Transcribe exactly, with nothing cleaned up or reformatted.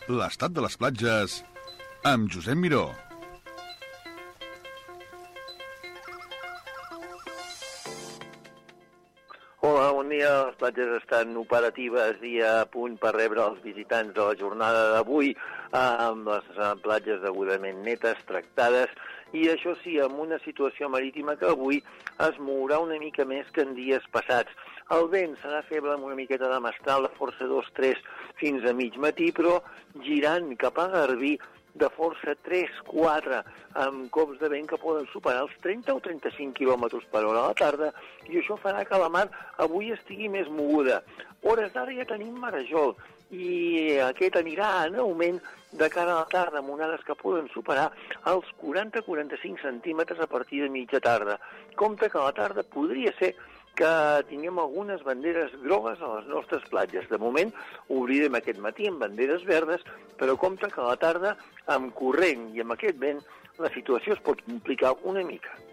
l'estat de les platges amb Josep Miró. Hola, bon dia. Les platges estan operatives i a punt per rebre els visitants de la jornada d'avui, amb les platges degudament netes, tractades, i això sí, amb una situació marítima que avui es mourà una mica més que en dies passats. El vent serà feble amb una miqueta de mestral de força dos tres fins a mig matí, però girant cap a Garbí de força tres quatre, amb cops de vent que poden superar els trenta o trenta-cinc quilòmetres per hora a la tarda, i això farà que la mar avui estigui més moguda. Hores d'ara ja tenim marejol, i aquest anirà en augment de cara a la tarda, amb onades que poden superar els quaranta a quaranta-cinc centímetres a partir de mitja tarda. Compte que a la tarda podria ser que tinguem algunes banderes grogues a les nostres platges. De moment, obrirem aquest matí amb banderes verdes, però compte que a la tarda, amb corrent i amb aquest vent, la situació es pot complicar una mica.